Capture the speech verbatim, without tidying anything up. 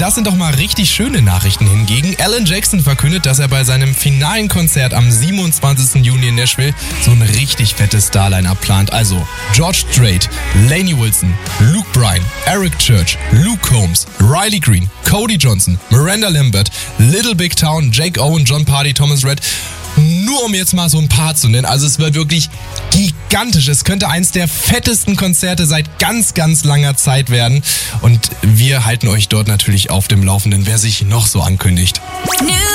das sind doch mal richtig schöne Nachrichten hingegen. Alan Jackson verkündet, dass er bei seinem finalen Konzert am siebenundzwanzigsten Juni in Nashville so ein richtig fettes Starline-Up plant. Also George Strait, Lainey Wilson, Luke Bryan, Eric Church, Luke Combs, Riley Green, Cody Johnson, Miranda Lambert, Little Big Town, Jake Owen, John Party, Thomas Rhett. Nur um jetzt mal so ein paar zu nennen. Also es wird wirklich gigantisch. Es könnte eins der fettesten Konzerte seit ganz, ganz langer Zeit werden. Und wir halten euch dort natürlich auf dem Laufenden, wer sich noch so ankündigt.